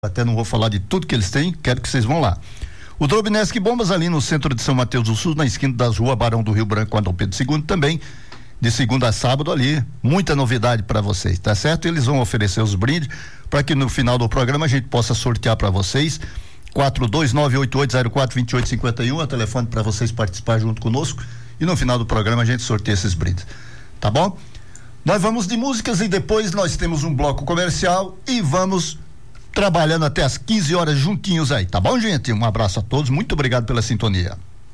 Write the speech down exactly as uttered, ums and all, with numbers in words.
até não vou falar de tudo que eles têm, quero que vocês vão lá. O Drobineski Bombas ali no centro de São Mateus do Sul, na esquina das ruas Barão do Rio Branco com Dom Pedro segundo também, de segunda a sábado ali, muita novidade para vocês, tá certo? Eles vão oferecer os brindes para que no final do programa a gente possa sortear para vocês. quatro dois nove oito oito zero quatro dois oito cinco um, é o telefone para vocês participar junto conosco e no final do programa a gente sorteia esses brindes, tá bom? Nós vamos de músicas e depois nós temos um bloco comercial e vamos trabalhando até as quinze horas juntinhos aí, tá bom, gente? Um abraço a todos, muito obrigado pela sintonia.